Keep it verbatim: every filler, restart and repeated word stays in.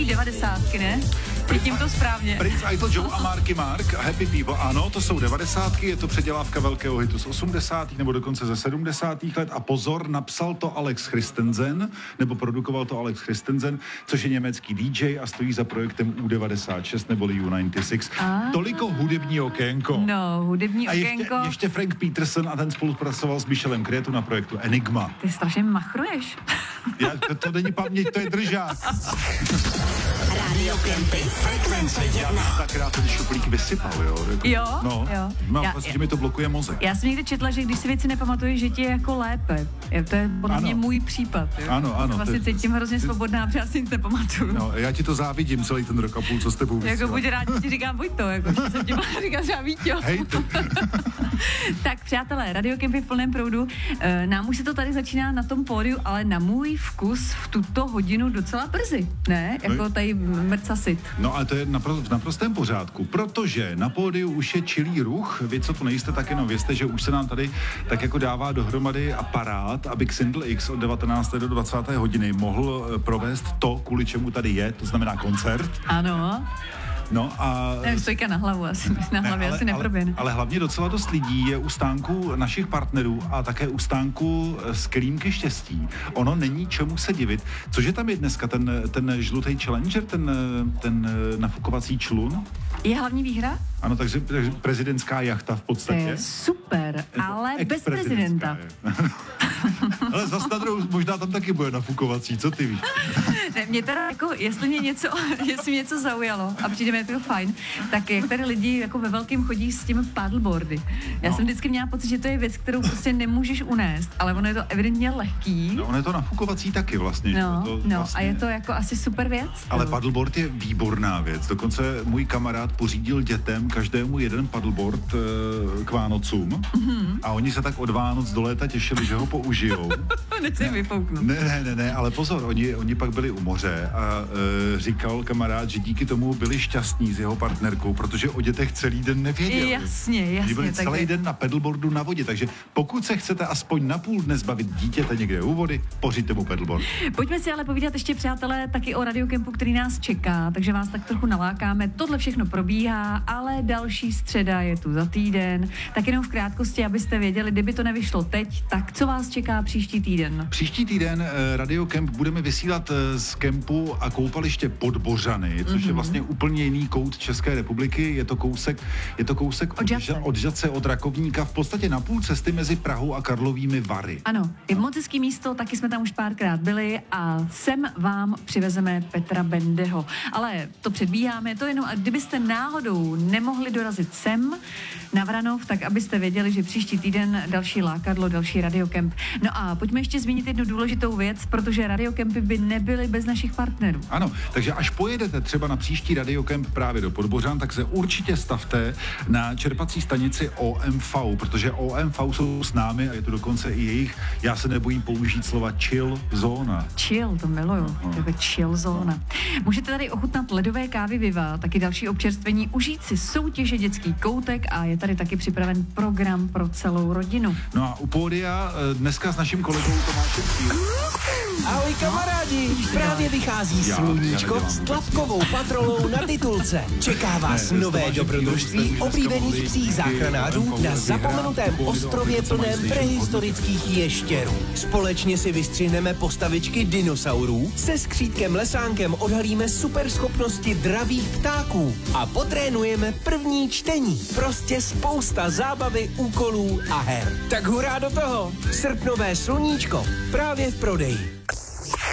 devadesátky, ne? Vidím to správně. Prince Idol, Joe a Marky Mark a Happy People, ano, to jsou devadesátky, je to předělávka velkého hitu z osmdesátých nebo dokonce ze sedmdesátých let a pozor, napsal to Alex Christensen, nebo produkoval to Alex Christensen, což je německý D J a stojí za projektem U devadesát šest neboli U devadesát šest. Ah. Toliko hudební okénko. No, hudební a ještě, okénko. ještě Frank Peterson a ten spolupracoval s Michelem Cretu na projektu Enigma. Ty strašně machruješ. Já, to, to není paměť, to je držák. Radio Campy, frekvence jedna. Tak rád ten šuplík vysypal, jo? Jo? No, jo. no já, vlastně, že mi to blokuje mozek. Já jsem někde četla, že když si věci nepamatuješ, že ti je jako lépe. Je, to je podle mě můj případ. Jo? Ano, ano. Vlastně ty, cítím hrozně ty, svobodná, protože já si nic nepamatuju. No, já ti to závidím celý ten rok a půl, co s tebou vysílám. Jako buď rád, ti říkám, buď to, jako že jsem ti říkal, že já Víťo. Hej ty. Tak přátelé, Radio Campy v plném proudu. E, nám už se to tady začíná na tom pódiu, ale na můj vkus v tuto hodinu docela brzy, ne? Jako tady mrcasit. No ale to je napro- v naprostém pořádku, protože na pódiu už je čilý ruch. Vy, co tu nejste, tak jenom vězte, že už se nám tady tak jako dává dohromady aparát, aby Xindl X od devatenácté do dvacáté hodiny mohl provést to, kvůli čemu tady je, to znamená koncert. Ano. No a... Ne, stojka na hlavu asi, na hlavě ne, ale, asi neproběhne. Ale, ale hlavně docela dost lidí je u stánku našich partnerů a také u stánku Sklínky štěstí. Ono není čemu se divit. Cože tam je dneska ten, ten žlutý Challenger, ten, ten nafukovací člun? Je hlavní výhra? Ano, takže, takže prezidentská jachta v podstatě. To je super, ale bez prezidenta. Ale zas na druhou, možná tam taky bude nafukovací, co ty víš? Ne, mě teda jako, jestli mě něco, jestli mě něco zaujalo a přijde mi to fajn, tak jak tady lidi jako ve velkým chodí s těmi paddleboardy. Já no. jsem vždycky měla pocit, že to je věc, kterou prostě nemůžeš unést, ale ono je to evidentně lehký. No, ono je to nafukovací taky vlastně. No, to no vlastně... a je to jako asi super věc. Ale paddleboard je výborná věc. Dokonce můj kamarád pořídil dětem každému jeden paddleboard e, k Vánocům mm-hmm. a oni se tak od Vánoc do léta těšili, že ho použijou. Než se vyfouknu. Ne, ne, ne, ne, ale pozor, oni, oni pak byli u moře a e, říkal kamarád, že díky tomu byli šťastní s jeho partnerkou, protože o dětech celý den nevěděli. Jasně, jasně. Byli celý takže... den na paddleboardu na vodě, takže pokud se chcete aspoň na půl dne zbavit dítěte někde u vody, pořiďte mu paddleboard. Pojďme si ale povídat ještě, přátelé, taky o radiokempu, který nás čeká, takže vás tak trochu nalákáme. Tohle všechno probíhá, ale další středa je tu za týden. Tak jenom v krátkosti, abyste věděli, kdyby to nevyšlo teď, tak co vás čeká příští týden? Příští týden eh, Radio Camp budeme vysílat eh, z kempu a koupaliště Podbořany, což mm-hmm. je vlastně úplně jiný kout České republiky. Je to kousek, je to kousek od, Ža- od Žatce, od Rakovníka, v podstatě na půl cesty mezi Prahou a Karlovými Vary. Ano, je moc hezký místo, taky jsme tam už párkrát byli a sem vám přivezeme Petra Bendeho. Ale to předbíháme, to jenom, a kdybyste náhodou nemohli dorazit sem na Vranov, tak abyste věděli, že příští týden další lákadlo, další radiokemp. No a pojďme ještě zmínit jednu důležitou věc, protože radiokempy by nebyly bez našich partnerů. Ano, takže až pojedete třeba na příští radiokemp právě do Podbořan, tak se určitě stavte na čerpací stanici O M V, protože O M V jsou s námi a je to dokonce i jejich, já se nebojím použít slova chill zóna. Chill, to miluju, no. To je chill zóna. Můžete tady ochutnat ledové kávy Viva, taky další občerstvení, užít si soutěže Dětský koutek a je tady taky připraven program pro celou rodinu. No a u pódia dneska s naším kolegou Tomášem Cílem. Ahoj kamarádi, právě vychází Sluníčko s tlapkovou patrolou na titulce. Čeká vás ne, nové dobrodružství oblíbených psích záchranářů na zapomenutém ostrově plném prehistorických ještěrů. Společně si vystřihneme postavičky dinosaurů, se skřítkem Lesánkem odhalíme superschopnosti dravých ptáků a potrénujeme první čtení. Prostě spousta zábavy, úkolů a her. Tak hurá do toho! Srpnové Sluníčko právě v prodeji.